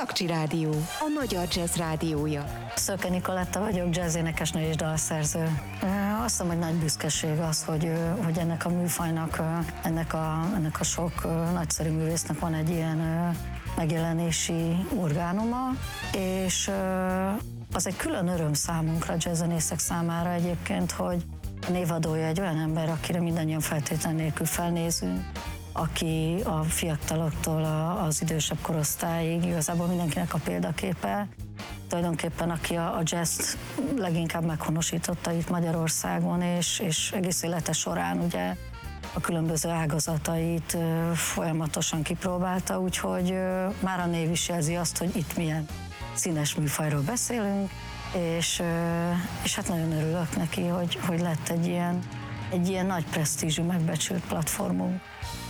Szakcsi Rádió, a magyar jazz rádiója. Szöke Nikoletta vagyok, jazzénekesnő és dalszerző. Azt hiszem, hogy nagy büszkeség az, hogy ennek a műfajnak, ennek a sok nagyszerű művésznek van egy ilyen megjelenési orgánuma, és az egy külön öröm számunkra, jazzzenészek számára egyébként, hogy a névadója egy olyan ember, akire mindannyian feltétlen nélkül felnézünk, aki a fiataloktól az idősebb korosztályig igazából mindenkinek a példaképe, tulajdonképpen aki a jazzt leginkább meghonosította itt Magyarországon, és egész élete során ugye a különböző ágazatait folyamatosan kipróbálta, úgyhogy már a név is jelzi azt, hogy itt milyen színes műfajról beszélünk, és hát nagyon örülök neki, hogy lett egy ilyen nagy presztízsű, megbecsült platformunk.